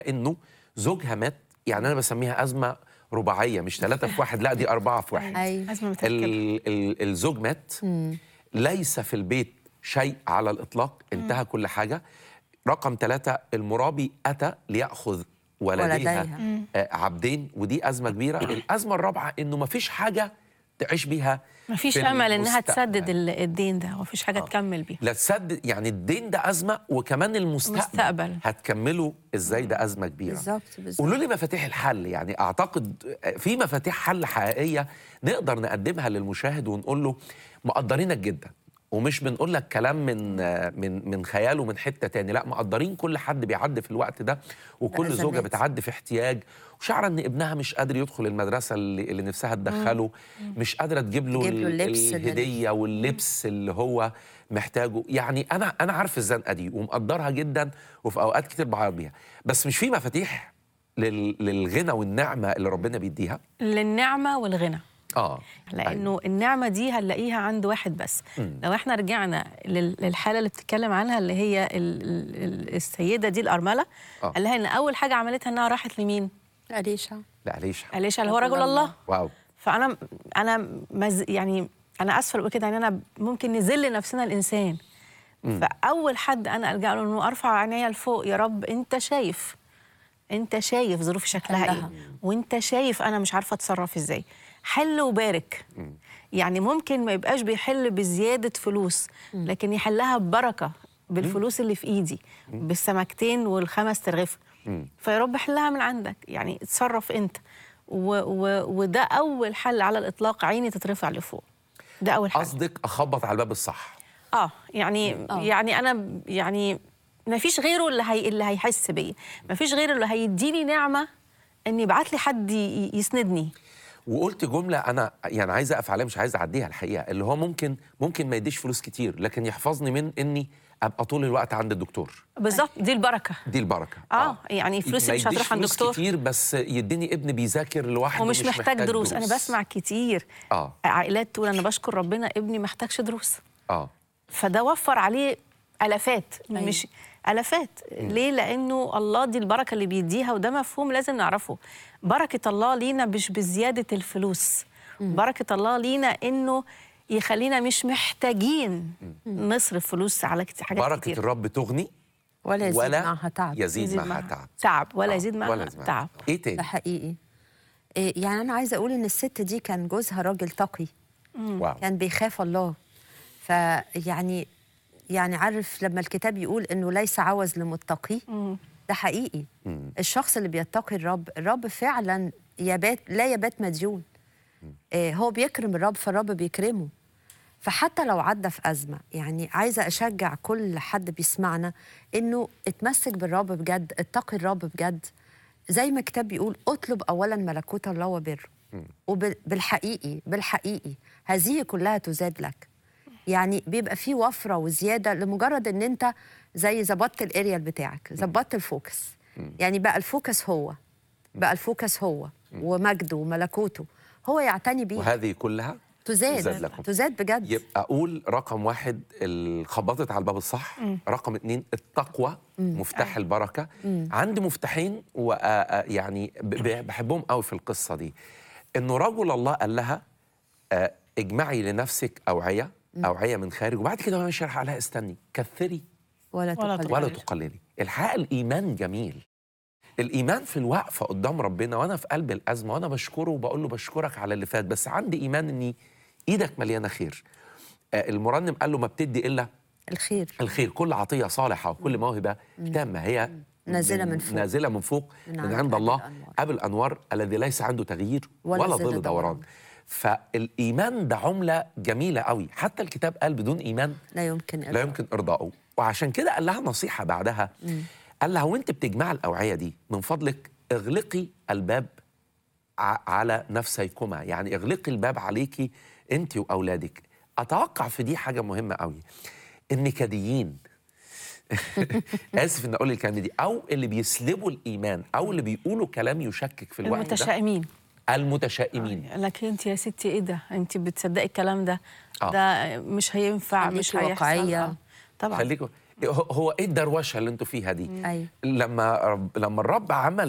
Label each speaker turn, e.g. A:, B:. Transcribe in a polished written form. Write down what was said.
A: انه زوجها مات. يعني انا بسميها ازمه رباعيه، مش 3 في 1، لا دي 4 في 1.
B: أيوة.
C: أزمة متركبة.
A: الزوج مات، ليس في البيت شيء على الاطلاق، انتهى كل حاجه. رقم 3، المرابي اتى ليأخذ ولديها عبدين، ودي ازمه كبيره. الازمه الرابعه انه ما فيش حاجه تعيش بيها،
C: مفيش أمل إنها تسدد الدين ده، ومفيش حاجة تكمل بيها.
A: لا تسدد، يعني الدين ده أزمة، وكمان المستقبل هتكمله إزاي، ده أزمة كبيرة.
B: بالظبط.
A: قولوا لي مفاتيح الحل. يعني أعتقد في مفاتيح حل حقيقية نقدر نقدمها للمشاهد ونقول له مقدرينك جدا، ومش بنقول لك كلام من خياله من حتة تاني، لا مقدرين كل حد بيعدي في الوقت ده، وكل زوجة بتعدي في احتياج، وشعر ان ابنها مش قادر يدخل المدرسة اللي نفسها تدخله، مش قادرة تجيب له الهدية واللبس اللي هو محتاجه. يعني انا عارف الزنقة دي ومقدرها جدا، وفي اوقات كتير بعيط بيها، بس مش في مفاتيح للغنى والنعمة اللي ربنا بيديها؟
C: للنعمة والغنى. لأنه النعمة دي هنلاقيها عند واحد بس. لو احنا رجعنا للحالة اللي بتتكلم عنها، اللي هي السيدة دي الأرملة، قال لها إن أول حاجة عملتها إنها راحت لمين؟
B: أليشع
C: اللي هو رجل الله.
A: واو.
C: فأنا يعني أنا أسفة أقول كده، يعني أنا ممكن نذل نفسنا الإنسان. فأول حد أنا ألجأ له إنه أرفع عينيا لفوق، يا رب أنت شايف ظروفي شكلها إيه، وأنت شايف أنا مش عارفة أتصرف إزاي، حل وبارك. يعني ممكن ما يبقاش بيحل بزيادة فلوس، لكن يحلها ببركة، بالفلوس اللي في إيدي، بالسمكتين والخمس ترغيف. فيا رب حلها من عندك، يعني اتصرف أنت. وده أول حل على الإطلاق، عيني تترفع لفوق. ده أول حل.
A: قصدك أخبط على الباب الصح.
C: يعني أنا يعني ما فيش غيره اللي هيحس بيا، ما فيش غيره اللي هيديني نعمة إن يبعت لي حد يسندني.
A: وقلت جملة أنا يعني عايز أقف عليها، مش عايز أعديها الحقيقة، اللي هو ممكن ما يديش فلوس كتير، لكن يحفظني من إني أبقى طول الوقت عند الدكتور.
C: بالظبط، دي البركة. يعني فلوسي مش هتروح عند الدكتور
A: كتير، بس يديني ابن بيذاكر لوحده
C: ومش محتاج دروس. أنا بسمع كتير عائلات تقول أنا بشكر ربنا ابني ما احتاجش دروس. فده وفر عليه آلافات، مش آلافات. ليه؟ لأنه الله دي البركة اللي بيديها، وده مفهوم لازم نعرفه. بركة الله لينا مش بزيادة الفلوس. بركة الله لينا إنه يخلينا مش محتاجين نصرف فلوس على حاجات
A: بركة
C: كتير.
A: الرب تغني
B: ولا يزيد معها تعب.
A: يزيد معها
C: تعب ولا يزيد معها تعب.
A: إيه تاني؟
B: ده حقيقي. يعني أنا عايزة أقول إن الست دي كان جوزها راجل تقي. كان بيخاف الله. فيعني عارف لما الكتاب يقول إنه ليس عوز لمتقي، ده حقيقي. الشخص اللي بيتقي الرب فعلا لا يبات مديون. هو بيكرم الرب، فالرب بيكرمه. فحتى لو عدى في أزمة، يعني عايزة أشجع كل حد بيسمعنا إنه اتمسك بالرب بجد، اتقي الرب بجد. زي ما الكتاب بيقول اطلب أولا ملكوت الله وبره، بالحقيقي هذه كلها تزاد لك. يعني بيبقى فيه وفرة وزيادة لمجرد ان انت زي ظبطت الاريال بتاعك، ظبطت الفوكس. يعني بقى الفوكس هو ومجده وملكوته هو يعتني بيه،
A: وهذه كلها
B: تزاد بجد.
A: يبقى أقول رقم 1 خبطت على الباب الصح. رقم 2 التقوى، مفتاح البركة. عندي مفتاحين ويعني بحبهم قوي في القصة دي، إنه رجل الله قال لها اجمعي لنفسك أوعية من خارج، وبعد كده مش شرح عليها استني كثري ولا تقللي. الحقيقة الإيمان جميل. الإيمان في الوقفة قدام ربنا وأنا في قلب الأزمة، وأنا بشكره وبقول له بشكرك على اللي فات، بس عندي إيمان إني إيدك مليانة خير. المرنم قال له ما بتدي إلا الخير. كل عطية صالحة وكل موهبة تامة هي نازلة من فوق من عند الله، أبو الأنوار الذي ليس عنده تغيير ولا ظل دوران. فالإيمان ده عملة جميلة قوي. حتى الكتاب قال بدون إيمان لا يمكن إرضائه. وعشان كده قال لها نصيحة بعدها، قال لها وانت بتجمع الأوعية دي من فضلك اغلقي الباب على نفسيكما، يعني اغلقي الباب عليكي انت وأولادك. أتوقع في دي حاجة مهمة قوي، النكديين آسف إن أقول الكلمة دي، أو اللي بيسلبوا الإيمان، أو اللي بيقولوا كلام يشكك في الوقت ده، المتشائمين.
C: لكن انت يا ستي ايه ده، انت بتصدقي الكلام ده؟ ده مش هينفع، مش هيحصل.
B: واقعية.
C: طبعا
A: خليكم هو ايه الدروشه اللي انتوا فيها دي؟
B: أيوة.
A: لما الرب عمل